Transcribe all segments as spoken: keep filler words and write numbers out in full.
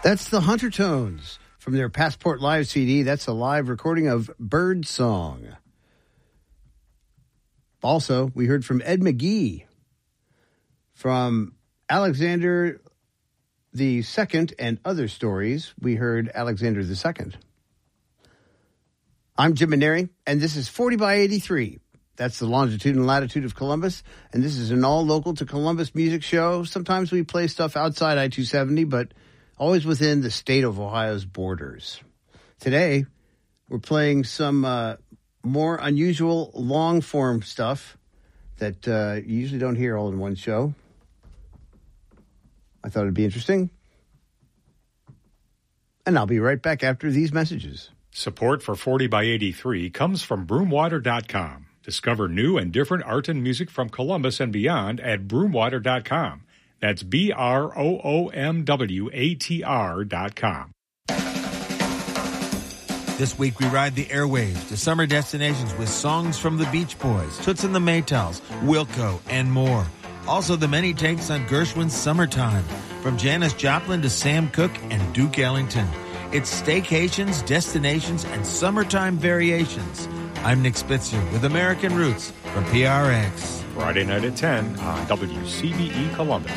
That's the Hunter Tones from their Passport Live C D. That's a live recording of Bird Song. Also, we heard from Ed McGee from Alexander the Second and Other Stories. We heard Alexander the Second. I'm Jim Maneri, and this is forty by eighty-three. That's the longitude and latitude of Columbus, and this is an all-local to Columbus music show. Sometimes we play stuff outside I two seventy, but always within the state of Ohio's borders. Today, we're playing some uh, more unusual long-form stuff that uh, you usually don't hear all in one show. I thought it'd be interesting. And I'll be right back after these messages. Support for forty by eighty-three comes from broomwater dot com. Discover new and different art and music from Columbus and beyond at broomwater dot com. That's B R O O M W A T R dot com. This week we ride the airwaves to summer destinations with songs from the Beach Boys, Toots and the Maytals, Wilco, and more. Also the many takes on Gershwin's Summertime, from Janis Joplin to Sam Cooke and Duke Ellington. It's staycations, destinations, and summertime variations. I'm Nick Spitzer with American Roots from P R X. Friday night at ten on W C B E Columbus.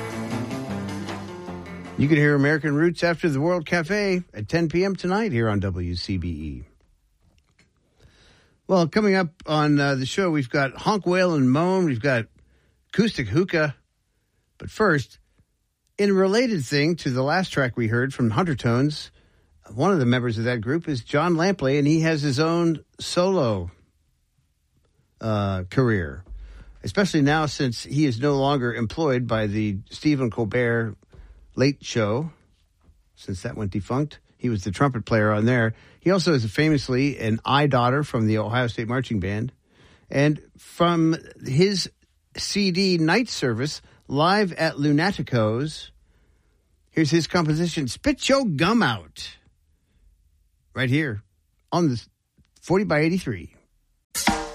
You can hear American Roots after the World Cafe at ten p.m. tonight here on W C B E. Well, coming up on uh, the show, we've got Honk, Wail, and Moan. We've got Acoustic Hookah. But first, in a related thing to the last track we heard from Hunter Tones, one of the members of that group is John Lampley, and he has his own solo uh, career, especially now since he is no longer employed by the Stephen Colbert Late Show, since that went defunct. He was the trumpet player on there. He also is famously an iDaughter from the Ohio State Marching Band. And from his C D Night Service, live at Lunaticos, here's his composition, Spit Your Gum Out, right here on the forty by eighty-three.